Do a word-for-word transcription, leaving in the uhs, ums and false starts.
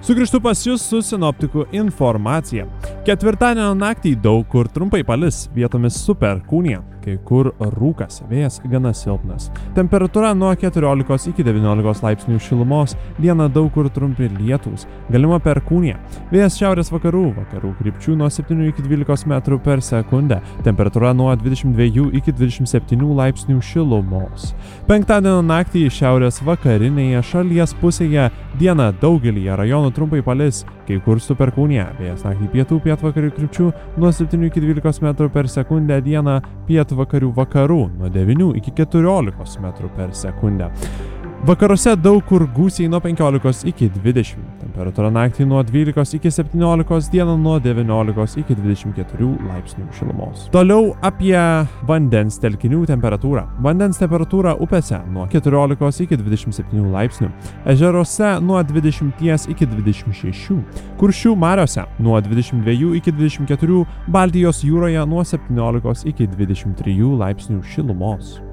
Sugrįžtu pas jūs su sinoptikų informacija. Ketvirtadienio naktį daug kur trumpai palis, vietomis su perkūnija, kai kur rūkas, vėjas gana silpnas. Temperatūra nuo keturiolikos iki devyniolikos laipsnių šilumos, dieną daug kur trumpi lietūs, galima perkūnija. Vėjas šiaurės vakarų, vakarų krypčių nuo septynių iki dvylikos metrų per sekundę, temperatūra nuo dvidešimt dviejų iki dvidešimt septynių laipsnių šilumos. Penktadienio naktį šiaurės vakarinėje šalies pusėje dieną daugelyje rajonų trumpai palis, kai kur su perkūnija. Vėjas naktį pietų pietvakarių krypčių nuo septynių iki dvylikos metrų per sekundę, dieną pietvakarių vakarų nuo devynių iki keturiolikos metrų per sekundę. Vakaruose daug kur gūsiai nuo penkiolikos iki dvidešimt. Temperatūra naktį nuo dvylikos iki septyniolikos, dieną nuo devyniolikos iki dvidešimt keturių laipsnių šilumos. Toliau apie vandens telkinių temperatūrą. Vandens temperatūra upėse nuo keturiolikos iki dvidešimt septynių laipsnių. Ežeruose nuo dvidešimties iki dvidešimt šešių. Kuršių mariose nuo dvidešimt dviejų iki dvidešimt keturių. Baltijos jūroje nuo septyniolikos iki dvidešimt trijų laipsnių šilumos.